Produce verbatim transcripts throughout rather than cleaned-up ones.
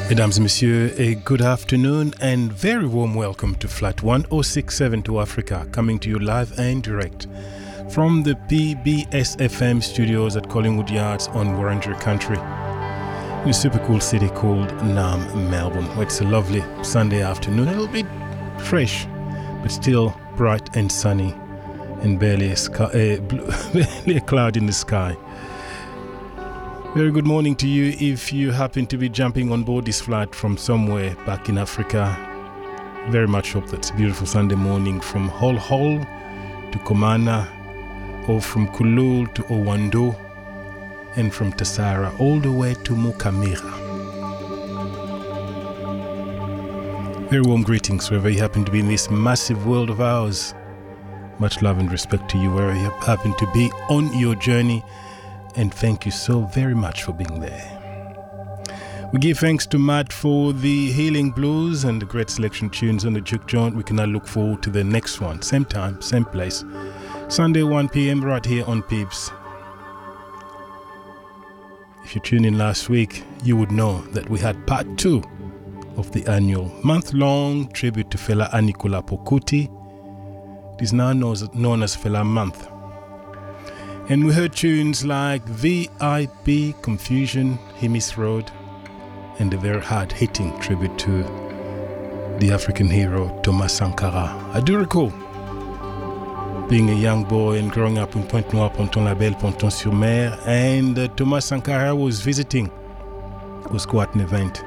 Mesdames et messieurs, a good afternoon and very warm welcome to Flat one oh six point seven to Africa, coming to you live and direct from the P B S F M studios at Collingwood Yards on Wurundjeri country in a super cool city called Naarm, Melbourne, where it's a lovely Sunday afternoon, a little bit fresh, but still bright and sunny and barely a, sky, uh, blue, barely a cloud in the sky. Very good morning to you if you happen to be jumping on board this flight from somewhere back in Africa. Very much hope that's a beautiful Sunday morning from Hull Hull to Komana, or from Kulul to Owando, and from Tassara all the way to Mukamira. Very warm greetings wherever you happen to be in this massive world of ours. Much love and respect to you wherever you happen to be on your journey. And thank you so very much for being there. We give thanks to Matt for the healing blues and the great selection tunes on the juke joint. We can now look forward to the next one. Same time, same place. Sunday one p.m. right here on Peeps. If you tuned in last week, you would know that we had part two of the annual month-long tribute to Fela Anikulapo Kuti. It is now known as Fela Month. And we heard tunes like V I P, Confusion, Himis Road, and a very hard-hitting tribute to the African hero Thomas Sankara. I do recall being a young boy and growing up in Pointe-Noire, Ponton-la-Belle, Ponton-sur-Mer, and uh, Thomas Sankara was visiting. It was quite an event.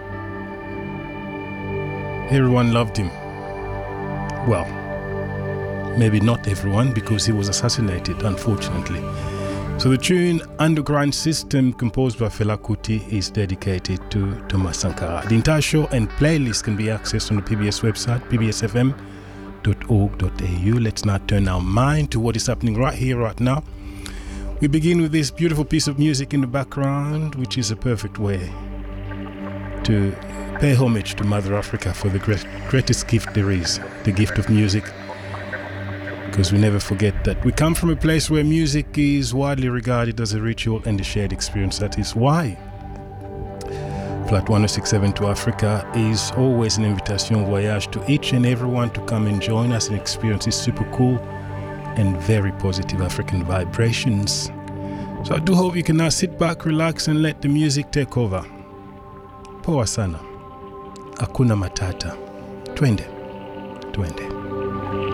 Everyone loved him. Well, maybe not everyone, because he was assassinated, unfortunately. So the tune Underground System, composed by Fela Kuti, is dedicated to Thomas Sankara. The entire show and playlist can be accessed on the P B S website, p b s f m dot org dot a u. Let's now turn our mind to what is happening right here, right now. We begin with this beautiful piece of music in the background, which is a perfect way to pay homage to Mother Africa for the great, greatest gift there is, the gift of music. Because we never forget that we come from a place where music is widely regarded as a ritual and a shared experience. That is why Flat one oh six point seven to Africa is always an invitation voyage to each and everyone to come and join us and experience these super cool and very positive African vibrations. So I do hope you can now sit back, relax, and let the music take over. Poa sana. Hakuna matata. Twende. Twende.